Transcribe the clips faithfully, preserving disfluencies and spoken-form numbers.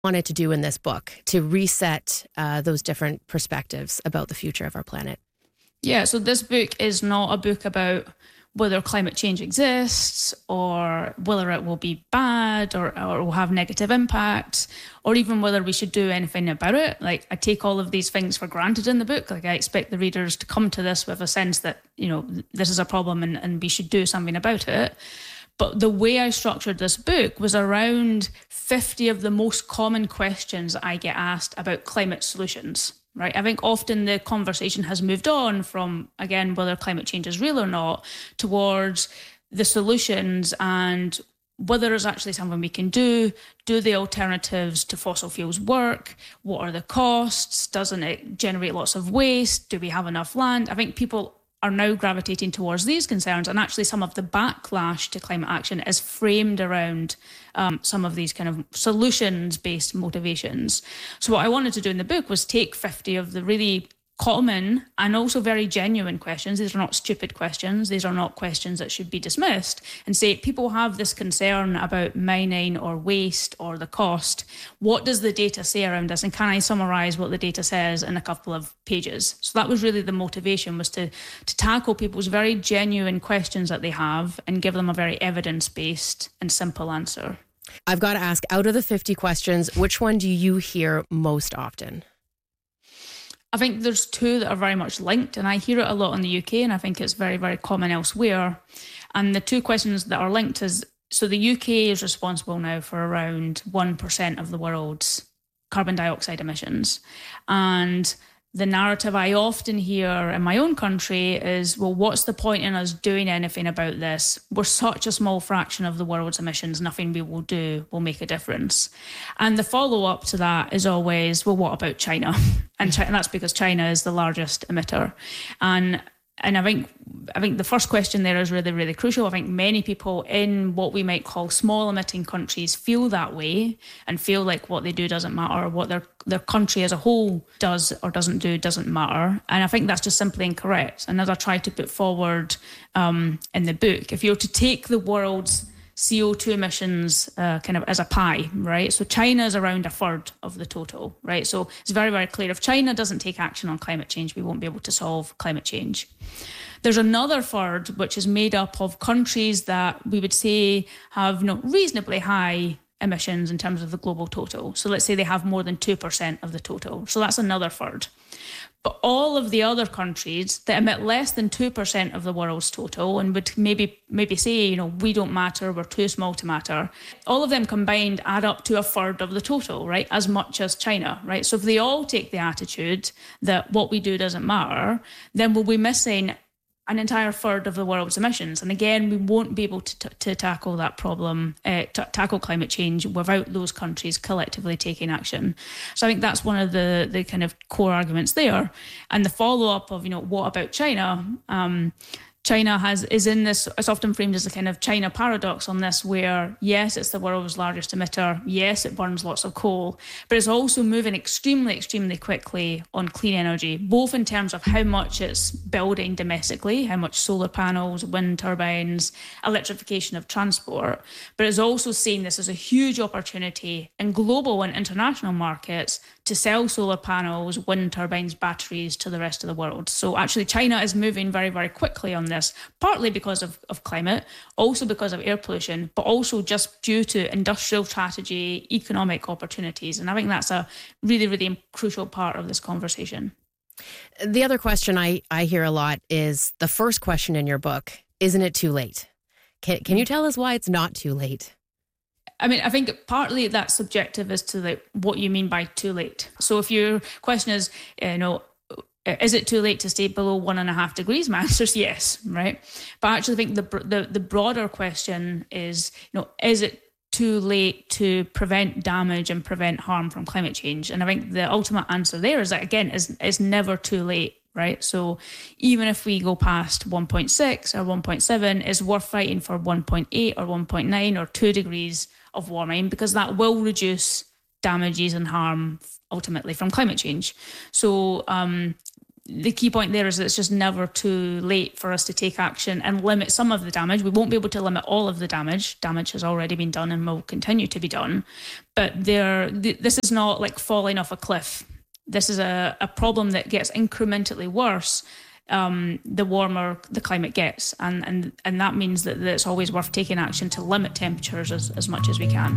wanted to do in this book to reset uh, those different perspectives about the future of our planet? Yeah, so this book is not a book about whether climate change exists or whether it will be bad or, or will have negative impact or even whether we should do anything about it. Like, I take all of these things for granted in the book. Like, I expect the readers to come to this with a sense that, you know, this is a problem and, and we should do something about it. But the way I structured this book was around fifty of the most common questions I get asked about climate solutions. Right. I think often the conversation has moved on from, again, whether climate change is real or not, towards the solutions and whether there's actually something we can do. Do the alternatives to fossil fuels work? What are the costs? Doesn't it generate lots of waste? Do we have enough land? I think people are now gravitating towards these concerns, and actually some of the backlash to climate action is framed around um, some of these kind of solutions-based motivations. So what I wanted to do in the book was take fifty of the really common and also very genuine questions. These are not stupid questions. These are not questions that should be dismissed, and say people have this concern about mining or waste or the cost. What does the data say around this? And can I summarise what the data says in a couple of pages? So that was really the motivation, was to, to tackle people's very genuine questions that they have and give them a very evidence-based and simple answer. I've got to ask, out of the fifty questions, which one do you hear most often? I think there's two that are very much linked, and I hear it a lot in the U K, and I think it's very, very common elsewhere. And the two questions that are linked is, so the U K is responsible now for around one percent of the world's carbon dioxide emissions. And the narrative I often hear in my own country is, well, what's the point in us doing anything about this? We're such a small fraction of the world's emissions. Nothing we will do will make a difference. And the follow-up to that is always, well, what about China? And, China, and that's because China is the largest emitter. And And I think I think the first question there is really, really crucial. I think many people in what we might call small emitting countries feel that way and feel like what they do doesn't matter, what their their country as a whole does or doesn't do doesn't matter. And I think that's just simply incorrect. And as I try to put forward um, in the book, if you were to take the world's C O two emissions uh, kind of as a pie, right? So China is around a third of the total, right? So it's very, very clear. If China doesn't take action on climate change, we won't be able to solve climate change. There's another third, which is made up of countries that we would say have, you know, reasonably high emissions in terms of the global total. So let's say they have more than two percent of the total. So that's another third. But all of the other countries that emit less than two percent of the world's total and would maybe maybe say, you know, we don't matter, we're too small to matter, all of them combined add up to a third of the total, right? As much as China, right? So if they all take the attitude that what we do doesn't matter, then we'll be missing an entire third of the world's emissions. And again, we won't be able to, t- to tackle that problem, uh, t- tackle climate change without those countries collectively taking action. So I think that's one of the, the kind of core arguments there. And the follow-up of, you know, what about China? Um, China has is in this, it's often framed as a kind of China paradox on this, where yes, it's the world's largest emitter, yes, it burns lots of coal, but it's also moving extremely, extremely quickly on clean energy, both in terms of how much it's building domestically, how much solar panels, wind turbines, electrification of transport, but it's also seeing this as a huge opportunity in global and international markets to sell solar panels, wind turbines, batteries to the rest of the world. So actually China is moving very, very quickly on this, partly because of, of climate, also because of air pollution, but also just due to industrial strategy, economic opportunities. And I think that's a really, really crucial part of this conversation. The other question I, I hear a lot is the first question in your book, isn't it too late? Can, can you tell us why it's not too late? I mean, I think partly that's subjective as to like what you mean by too late. So if your question is, you know, is it too late to stay below one and a half degrees? My answer is yes, right? But I actually think the the the broader question is, you know, is it too late to prevent damage and prevent harm from climate change? And I think the ultimate answer there is that, again, is is never too late. Right. So even if we go past one point six or one point seven, it's worth fighting for one point eight or one point nine or two degrees of warming, because that will reduce damages and harm ultimately from climate change. So um, the key point there is that it's just never too late for us to take action and limit some of the damage. We won't be able to limit all of the damage. Damage has already been done and will continue to be done. But there, th- this is not like falling off a cliff. This is a, a problem that gets incrementally worse um, the warmer the climate gets. And, and, and that means that, that it's always worth taking action to limit temperatures as, as much as we can.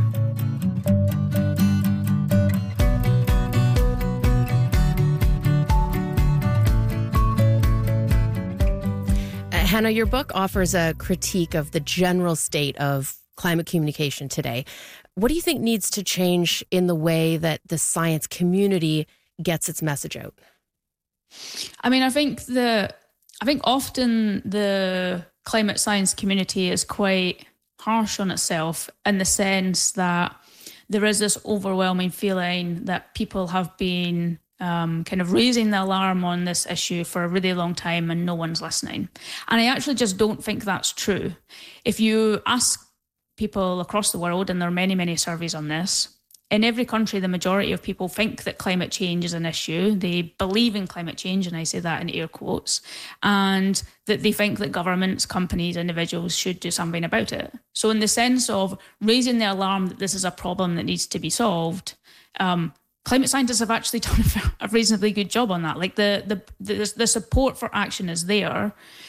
Hannah, your book offers a critique of the general state of climate communication today. What do you think needs to change in the way that the science community gets its message out? I mean, I think the I think often the climate science community is quite harsh on itself in the sense that there is this overwhelming feeling that people have been Um, kind of raising the alarm on this issue for a really long time and no one's listening. And I actually just don't think that's true. If you ask people across the world, and there are many, many surveys on this, in every country, the majority of people think that climate change is an issue. They believe in climate change, and I say that in air quotes, and that they think that governments, companies, individuals should do something about it. So in the sense of raising the alarm that this is a problem that needs to be solved, um, climate scientists have actually done a reasonably good job on that. Like the, the the the support for action is there.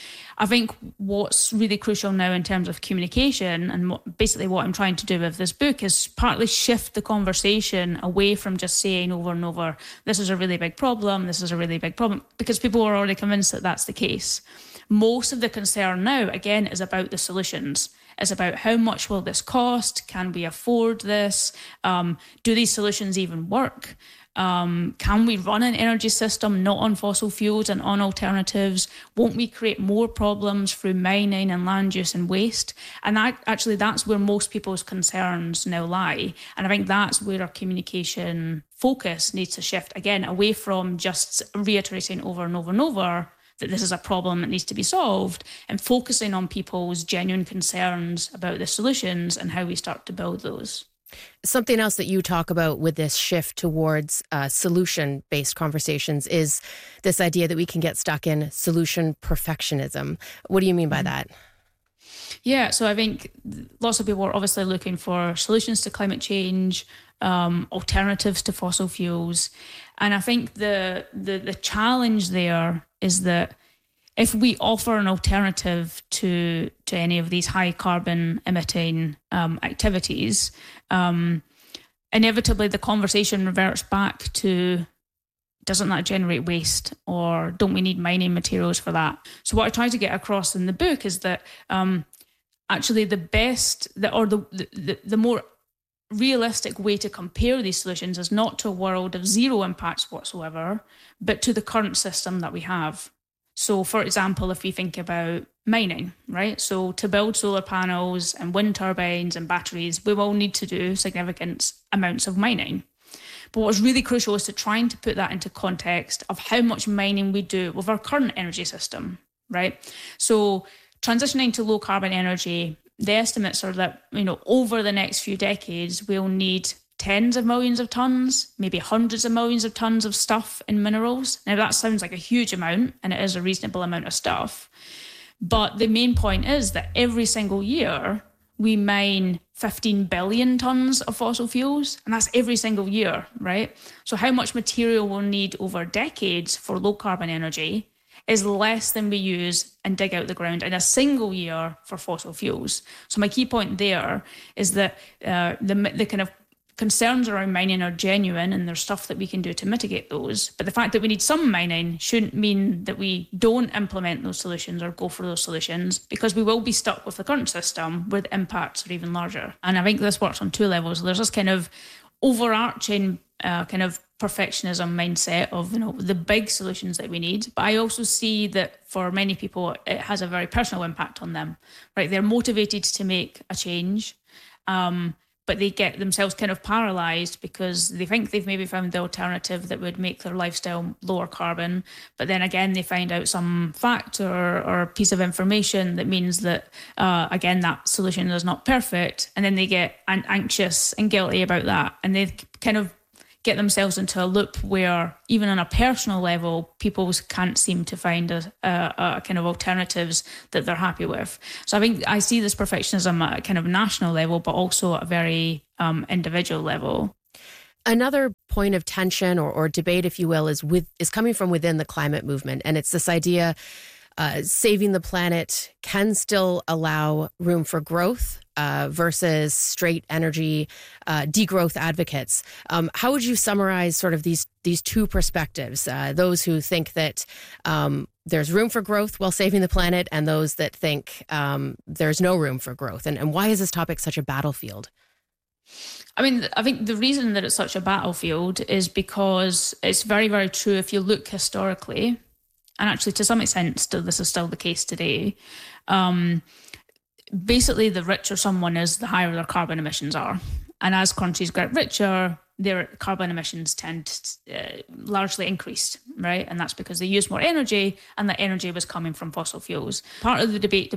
I think what's really crucial now in terms of communication, and what, basically what I'm trying to do with this book, is partly shift the conversation away from just saying over and over, this is a really big problem, this is a really big problem, because people are already convinced that that's the case. Most of the concern now, again, is about the solutions. It's about how much will this cost? Can we afford this? Um, do these solutions even work? Um, can we run an energy system not on fossil fuels and on alternatives? Won't we create more problems through mining and land use and waste? And that, actually, that's where most people's concerns now lie. And I think that's where our communication focus needs to shift, again, away from just reiterating over and over and over that this is a problem that needs to be solved, and focusing on people's genuine concerns about the solutions and how we start to build those. Something else that you talk about with this shift towards uh, solution-based conversations is this idea that we can get stuck in solution perfectionism. What do you mean by that? Yeah, so I think lots of people are obviously looking for solutions to climate change, um, alternatives to fossil fuels. And I think the, the the challenge there is that if we offer an alternative to to any of these high carbon emitting um, activities, um, inevitably the conversation reverts back to, doesn't that generate waste, or don't we need mining materials for that? So what I try to get across in the book is that um, actually the best, the, or the, the the more realistic way to compare these solutions is not to a world of zero impacts whatsoever, but to the current system that we have. So, for example, if we think about mining, right? So to build solar panels and wind turbines and batteries, we will need to do significant amounts of mining. But what's really crucial is to trying to put that into context of how much mining we do with our current energy system, right? So transitioning to low carbon energy, the estimates are that, you know, over the next few decades, we'll need tens of millions of tons, maybe hundreds of millions of tons of stuff in minerals. Now, that sounds like a huge amount, and it is a reasonable amount of stuff. But the main point is that every single year, we mine fifteen billion tons of fossil fuels, and that's every single year, right? So how much material we'll need over decades for low carbon energy is less than we use and dig out the ground in a single year for fossil fuels. So my key point there is that uh, the the kind of concerns around mining are genuine, and there's stuff that we can do to mitigate those. But the fact that we need some mining shouldn't mean that we don't implement those solutions or go for those solutions, because we will be stuck with the current system where the impacts are even larger. And I think this works on two levels. There's this kind of overarching uh, kind of perfectionism mindset of, you know, the big solutions that we need. But I also see that for many people, it has a very personal impact on them, right? They're motivated to make a change, um, but they get themselves kind of paralyzed because they think they've maybe found the alternative that would make their lifestyle lower carbon. But then again, they find out some fact or, or piece of information that means that, uh, again, that solution is not perfect. And then they get an- anxious and guilty about that. And they kind of get themselves into a loop where even on a personal level, people can't seem to find a, a, a kind of alternatives that they're happy with. So I think I see this perfectionism at a kind of national level, but also at a very um, individual level. Another point of tension or, or debate, if you will, is with is coming from within the climate movement. And it's this idea uh, saving the planet can still allow room for growth uh, versus straight energy uh, degrowth advocates. Um, how would you summarize sort of these these two perspectives? Uh, those who think that um, there's room for growth while saving the planet, and those that think um, there's no room for growth. And, and why is this topic such a battlefield? I mean, I think the reason that it's such a battlefield is because it's very, very true. If you look historically, and actually to some extent, still this is still the case today, um, basically the richer someone is, the higher their carbon emissions are. And as countries get richer, their carbon emissions tend to uh, largely increased, right? And that's because they use more energy, and that energy was coming from fossil fuels. Part of the debate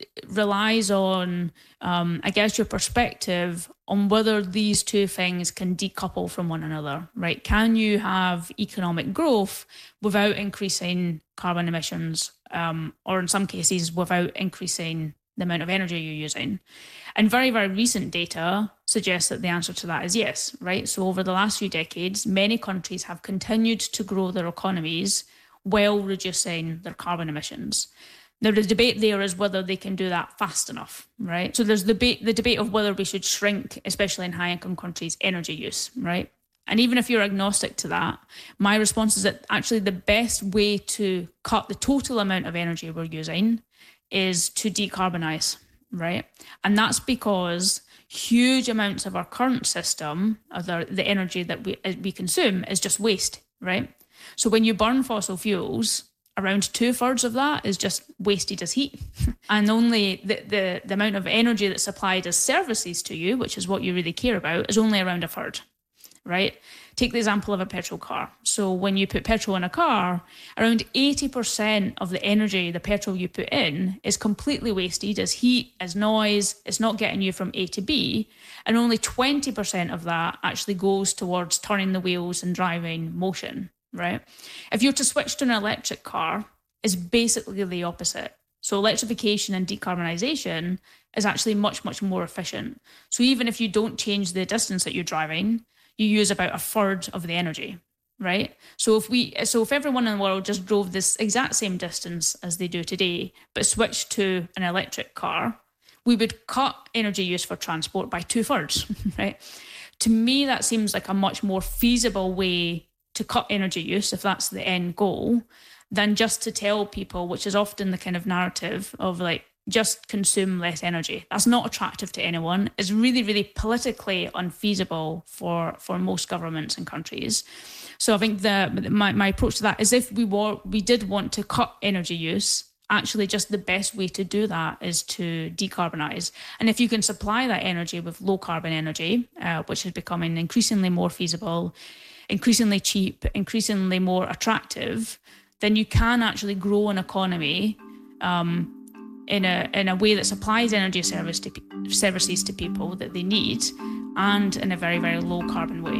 relies on, um, I guess, your perspective on whether these two things can decouple from one another, right? Can you have economic growth without increasing carbon emissions, um, or in some cases without increasing the amount of energy you're using? And very, very recent data suggests that the answer to that is yes, right? So over the last few decades, many countries have continued to grow their economies while reducing their carbon emissions. Now, the debate there is whether they can do that fast enough, right? So there's the debate, the debate of whether we should shrink, especially in high-income countries, energy use, right? And even if you're agnostic to that, my response is that actually the best way to cut the total amount of energy we're using is to decarbonize, right? And that's because huge amounts of our current system, of the, the energy that we we consume, is just waste, right? So when you burn fossil fuels, around two-thirds of that is just wasted as heat. And only the, the, the amount of energy that's supplied as services to you, which is what you really care about, is only around a third, right? Take the example of a petrol car. So when you put petrol in a car, around eighty percent of the energy, the petrol you put in, is completely wasted as heat, as noise. It's not getting you from A to B. And only twenty percent of that actually goes towards turning the wheels and driving motion, right? If you're to switch to an electric car, it's basically the opposite. So electrification and decarbonisation is actually much, much more efficient. So even if you don't change the distance that you're driving, you use about a third of the energy, right? So if we, so if everyone in the world just drove this exact same distance as they do today, but switched to an electric car, we would cut energy use for transport by two thirds, right? To me, that seems like a much more feasible way to cut energy use, if that's the end goal, than just to tell people, which is often the kind of narrative of like, just consume less energy. That's not attractive to anyone. It's really, really politically unfeasible for, for most governments and countries. So I think the my, my approach to that is if we were we did want to cut energy use, actually just the best way to do that is to decarbonise. And if you can supply that energy with low carbon energy, uh, which is becoming increasingly more feasible, increasingly cheap, increasingly more attractive, then you can actually grow an economy um, in a in a way that supplies energy service to services to people that they need, and in a very, very low carbon way.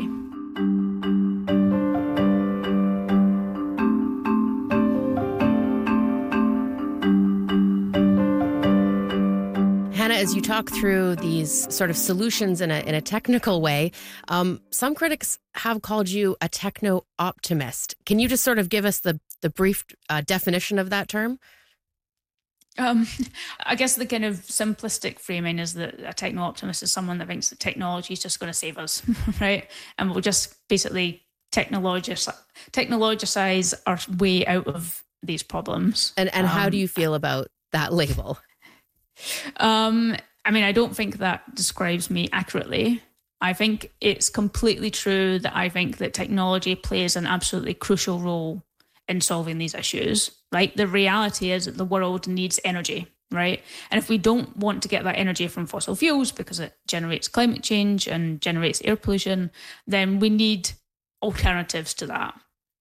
Hannah, as you talk through these sort of solutions in a in a technical way, um, some critics have called you a techno-optimist. Can you just sort of give us the the brief uh, definition of that term? Um, I guess the kind of simplistic framing is that a techno-optimist is someone that thinks that technology is just going to save us, right? And we'll just basically technologis- technologicize our way out of these problems. And and um, how do you feel about that label? Um, I mean, I don't think that describes me accurately. I think it's completely true that I think that technology plays an absolutely crucial role in solving these issues, right? The reality is that the world needs energy, right? And if we don't want to get that energy from fossil fuels because it generates climate change and generates air pollution, then we need alternatives to that.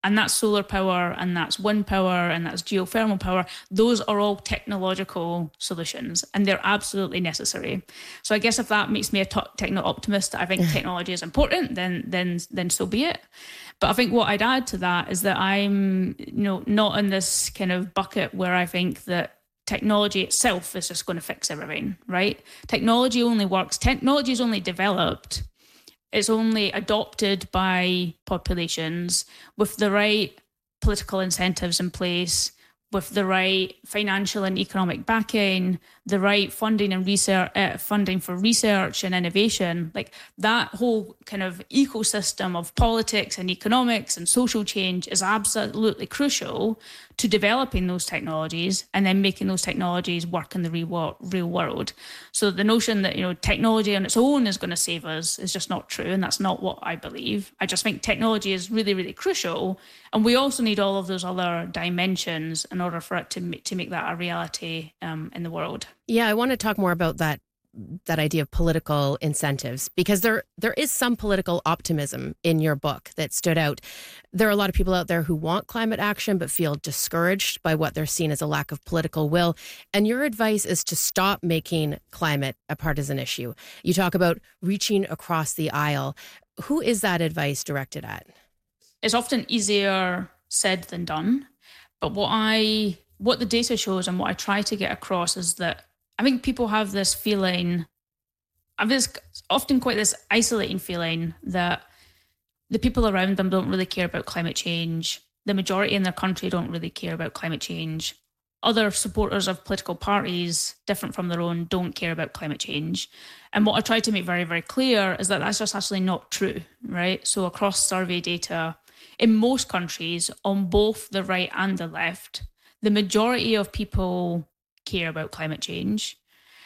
And that's solar power, and that's wind power, and that's geothermal power. Those are all technological solutions, and they're absolutely necessary. So I guess if that makes me a t- techno-optimist, I think technology is important, then then then so be it. But I think what I'd add to that is that I'm, you know, not in this kind of bucket where I think that technology itself is just going to fix everything, right? Technology only works. Technology is only developed. It's only adopted by populations with the right political incentives in place, with the right financial and economic backing, the right funding and research, uh, funding for research and innovation. Like that whole kind of ecosystem of politics and economics and social change is absolutely crucial to developing those technologies and then making those technologies work in the real, real world. So the notion that, you know, technology on its own is going to save us is just not true. And that's not what I believe. I just think technology is really, really crucial. And we also need all of those other dimensions in order for it to make, to make that a reality um, in the world. Yeah, I want to talk more about that that idea of political incentives, because there there is some political optimism in your book that stood out. There are a lot of people out there who want climate action but feel discouraged by what they're seen as a lack of political will. And your advice is to stop making climate a partisan issue. You talk about reaching across the aisle. Who is that advice directed at? It's often easier said than done. But what I what the data shows and what I try to get across is that I think people have this feeling, I've this often quite this isolating feeling that the people around them don't really care about climate change. The majority in their country don't really care about climate change. Other supporters of political parties, different from their own, don't care about climate change. And what I try to make very, very clear is that that's just actually not true, right? So across survey data, in most countries, on both the right and the left, the majority of people care about climate change.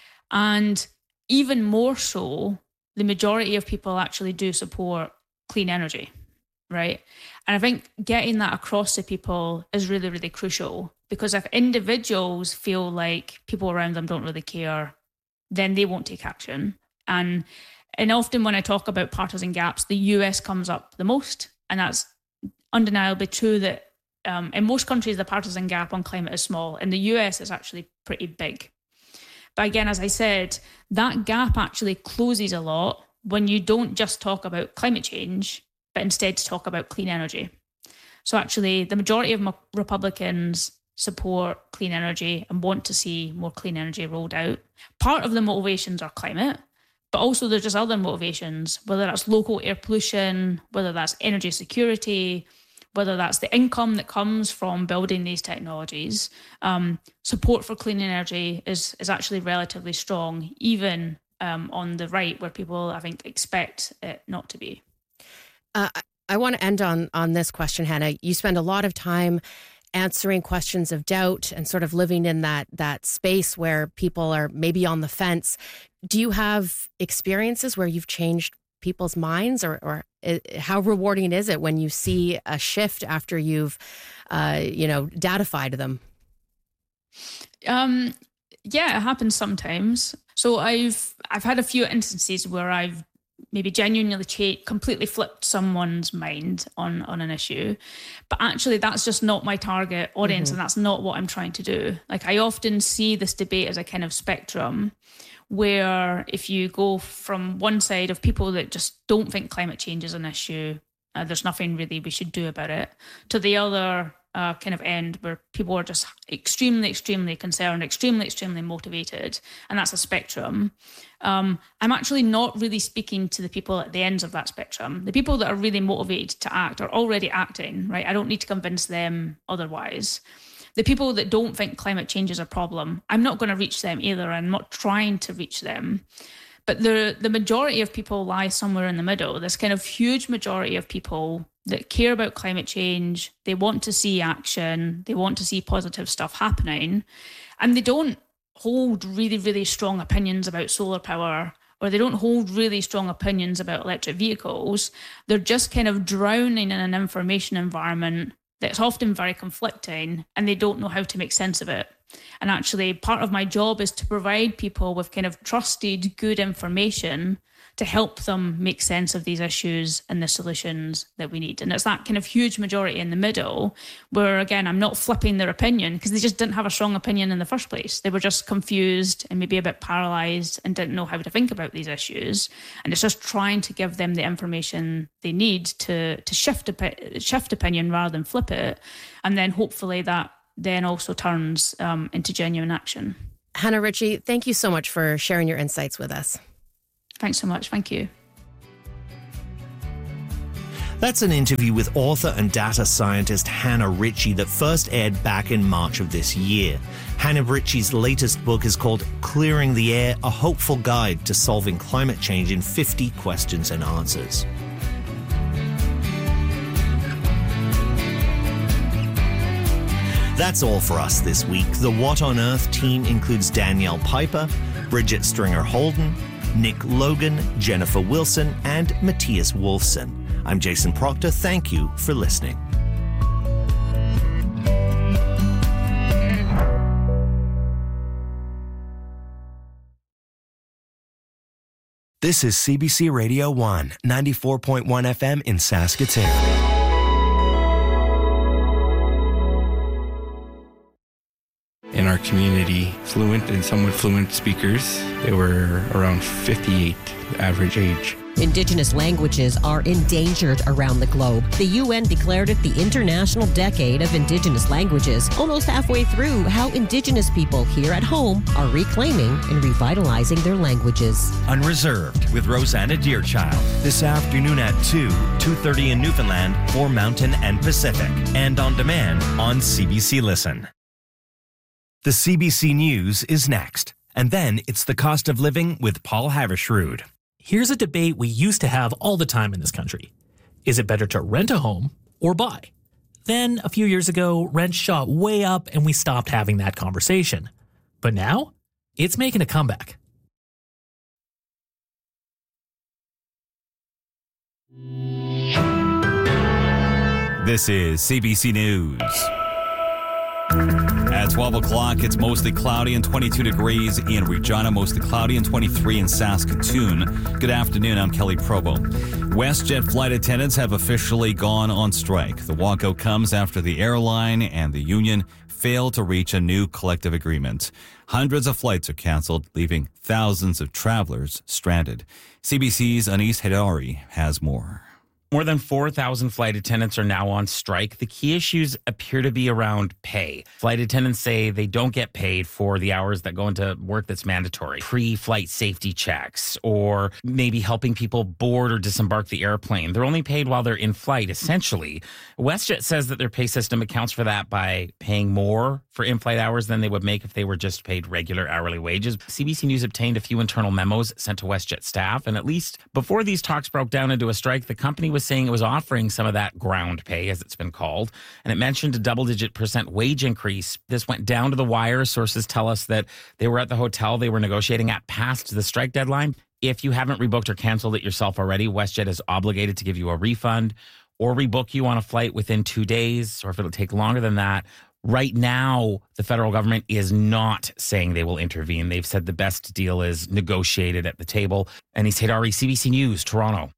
And even more so, the majority of people actually do support clean energy, right? And I think getting that across to people is really, really crucial, because if individuals feel like people around them don't really care, then they won't take action. And and often when I talk about partisan gaps, the U S comes up the most, and that's undeniably true that Um, in most countries, the partisan gap on climate is small. In the U S, it's actually pretty big. But again, as I said, that gap actually closes a lot when you don't just talk about climate change, but instead talk about clean energy. So actually, the majority of Republicans support clean energy and want to see more clean energy rolled out. Part of the motivations are climate, but also there's just other motivations, whether that's local air pollution, whether that's energy security, whether that's the income that comes from building these technologies. Um, support for clean energy is is actually relatively strong, even um, on the right, where people, I think, expect it not to be. Uh, I want to end on on this question, Hannah. You spend a lot of time answering questions of doubt and sort of living in that that space where people are maybe on the fence. Do you have experiences where you've changed people's minds, or, or how rewarding is it when you see a shift after you've, uh, you know, datified them? Um, yeah, it happens sometimes. So I've I've had a few instances where I've maybe genuinely cha- completely flipped someone's mind on, on an issue. But actually, that's just not my target audience, mm-hmm. and that's not what I'm trying to do. Like, I often see this debate as a kind of spectrum, where if you go from one side of people that just don't think climate change is an issue, uh, there's nothing really we should do about it, to the other uh, kind of end where people are just extremely, extremely concerned, extremely, extremely motivated, and that's a spectrum. Um, I'm actually not really speaking to the people at the ends of that spectrum. The people that are really motivated to act are already acting, right? I don't need to convince them otherwise. The people that don't think climate change is a problem, I'm not going to reach them either. I'm not trying to reach them. But the the majority of people lie somewhere in the middle. This kind of huge majority of people that care about climate change, they want to see action, they want to see positive stuff happening, and they don't hold really, really strong opinions about solar power, or they don't hold really strong opinions about electric vehicles. They're just kind of drowning in an information environment that's often very conflicting, and they don't know how to make sense of it. And actually, part of my job is to provide people with kind of trusted, good information to help them make sense of these issues and the solutions that we need. And it's that kind of huge majority in the middle where, again, I'm not flipping their opinion because they just didn't have a strong opinion in the first place. They were just confused and maybe a bit paralysed and didn't know how to think about these issues. And it's just trying to give them the information they need to, to shift, shift opinion rather than flip it. And then hopefully that then also turns um, into genuine action. Hannah Ritchie, thank you so much for sharing your insights with us. Thanks so much. Thank you. That's an interview with author and data scientist Hannah Ritchie that first aired back in March of this year. Hannah Ritchie's latest book is called Clearing the Air, a hopeful guide to solving climate change in fifty questions and answers. That's all for us this week. The What on Earth team includes Danielle Piper, Bridget Stringer-Holden, Nick Logan, Jennifer Wilson, and Matthias Wolfson. I'm Jason Proctor. Thank you for listening. This is C B C Radio one, ninety-four point one F M in Saskatoon. In our community, fluent and somewhat fluent speakers, they were around fifty-eight average age. Indigenous languages are endangered around the globe. The U N declared it the International Decade of Indigenous Languages, almost halfway through how Indigenous people here at home are reclaiming and revitalizing their languages. Unreserved with Rosanna Deerchild. This afternoon at two, two thirty in Newfoundland for Mountain and Pacific. And on demand on C B C Listen. The C B C News is next. And then it's the cost of living with Paul Havershrud. Here's a debate we used to have all the time in this country. Is it better to rent a home or buy? Then, a few years ago, rent shot way up and we stopped having that conversation. But now, it's making a comeback. This is C B C News. At twelve o'clock, it's mostly cloudy and twenty-two degrees in Regina, mostly cloudy and twenty-three in Saskatoon. Good afternoon, I'm Kelly Probo. WestJet flight attendants have officially gone on strike. The walkout comes after the airline and the union failed to reach a new collective agreement. Hundreds of flights are canceled, leaving thousands of travelers stranded. C B C's Anis Hedari has more. More than four thousand flight attendants are now on strike. The key issues appear to be around pay. Flight attendants say they don't get paid for the hours that go into work that's mandatory. Pre-flight safety checks, or maybe helping people board or disembark the airplane. They're only paid while they're in flight, essentially. WestJet says that their pay system accounts for that by paying more for in-flight hours than they would make if they were just paid regular hourly wages. C B C News obtained a few internal memos sent to WestJet staff, and at least before these talks broke down into a strike, the company was saying it was offering some of that ground pay, as it's been called, and it mentioned a double-digit percent wage increase. This went down to the wire. Sources tell us that they were at the hotel they were negotiating at past the strike deadline. If you haven't rebooked or canceled it yourself already, WestJet is obligated to give you a refund or rebook you on a flight within two days, or if it'll take longer than that. Right now, the federal government is not saying they will intervene. They've said the best deal is negotiated at the table. Anis Hedari, C B C News, Toronto.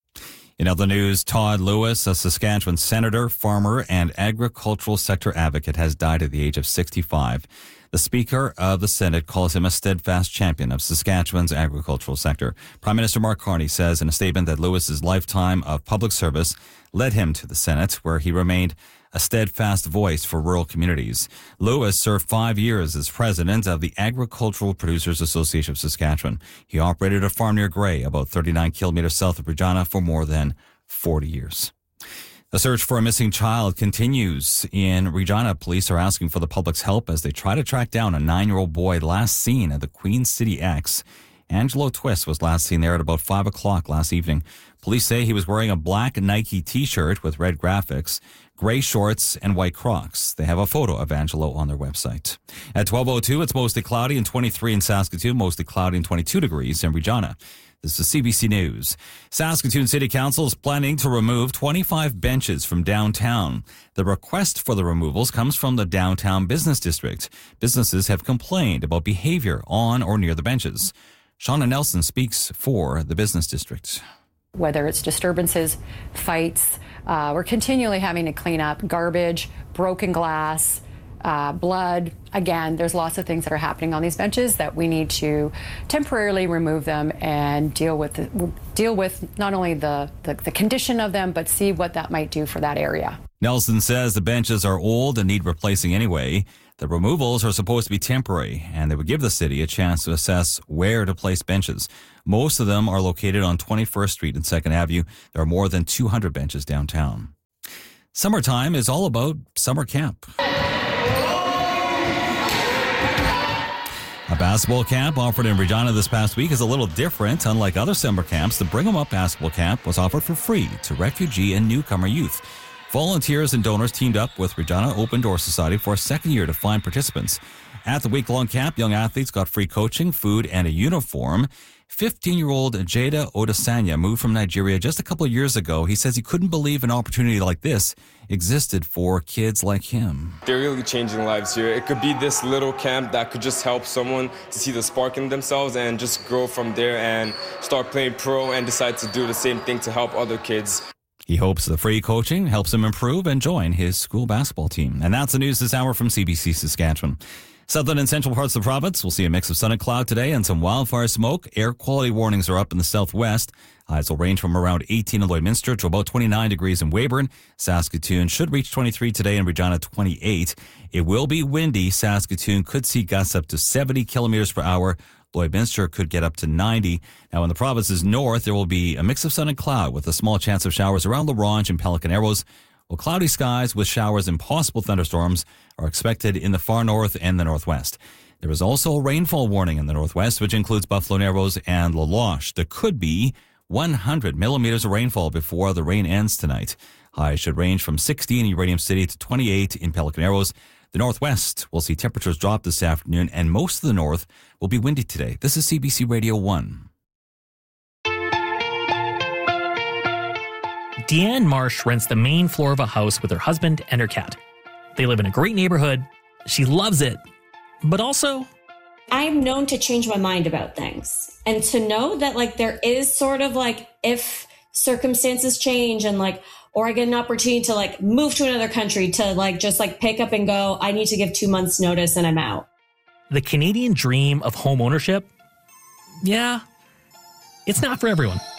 In other news, Todd Lewis, a Saskatchewan senator, farmer, and agricultural sector advocate, has died at the age of sixty-five. The Speaker of the Senate calls him a steadfast champion of Saskatchewan's agricultural sector. Prime Minister Mark Carney says in a statement that Lewis's lifetime of public service led him to the Senate, where he remained a steadfast voice for rural communities. Lewis served five years as president of the Agricultural Producers Association of Saskatchewan. He operated a farm near Gray, about thirty-nine kilometers south of Regina, for more than forty years. The search for a missing child continues. In Regina, police are asking for the public's help as they try to track down a nine-year-old boy last seen at the Queen City X. Angelo Twist was last seen there at about five o'clock last evening. Police say he was wearing a black Nike t-shirt with red graphics, gray shorts, and white Crocs. They have a photo of Angelo on their website. At twelve oh two, it's mostly cloudy and twenty-three in Saskatoon, mostly cloudy and twenty-two degrees in Regina. This is C B C News. Saskatoon City Council is planning to remove twenty-five benches from downtown. The request for the removals comes from the downtown business district. Businesses have complained about behavior on or near the benches. Shauna Nelson speaks for the business district. Whether it's disturbances, fights, uh, we're continually having to clean up garbage, broken glass, uh, blood. Again, there's lots of things that are happening on these benches that we need to temporarily remove them and deal with the, deal with not only the, the, the condition of them, but see what that might do for that area. Nelson says the benches are old and need replacing anyway. The removals are supposed to be temporary, and they would give the city a chance to assess where to place benches. Most of them are located on twenty-first Street and second Avenue. There are more than two hundred benches downtown. Summertime is all about summer camp. A basketball camp offered in Regina this past week is a little different. Unlike other summer camps, the Bring 'em Up basketball camp was offered for free to refugee and newcomer youth. Volunteers and donors teamed up with Regina Open Door Society for a second year to find participants. At the week-long camp, young athletes got free coaching, food, and a uniform. fifteen-year-old Jada Odesanya moved from Nigeria just a couple of years ago. He says he couldn't believe an opportunity like this existed for kids like him. They're really changing lives here. It could be this little camp that could just help someone to see the spark in themselves and just grow from there and start playing pro and decide to do the same thing to help other kids. He hopes the free coaching helps him improve and join his school basketball team. And that's the news this hour from C B C Saskatchewan. Southern and central parts of the province will see a mix of sun and cloud today and some wildfire smoke. Air quality warnings are up in the southwest. Highs will range from around eighteen in Lloydminster to about twenty-nine degrees in Weyburn. Saskatoon should reach twenty-three today and Regina twenty-eight. It will be windy. Saskatoon could see gusts up to seventy kilometers per hour. Lloydminster could get up to ninety. Now, in the province's north, there will be a mix of sun and cloud with a small chance of showers around La Ronge and Pelican Arrows. Well, cloudy skies with showers and possible thunderstorms are expected in the far north and the northwest. There is also a rainfall warning in the northwest, which includes Buffalo Narrows and La Loche. There could be one hundred millimeters of rainfall before the rain ends tonight. Highs should range from sixty in Uranium City to twenty-eight in Pelican Arrows. The northwest will see temperatures drop this afternoon, and most of the north will be windy today. This is C B C Radio one. Deanne Marsh rents the main floor of a house with her husband and her cat. They live in a great neighborhood. She loves it. But also, I'm known to change my mind about things. And to know that like there is sort of like if circumstances change and like, or I get an opportunity to like move to another country to like just like pick up and go, I need to give two months notice and I'm out. The Canadian dream of home ownership? Yeah, it's not for everyone.